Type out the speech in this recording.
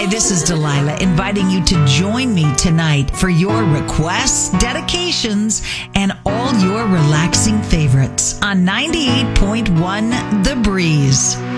Hi, this is Delilah, inviting you to join me tonight for your requests, dedications, and all your relaxing favorites on 98.1 The Breeze.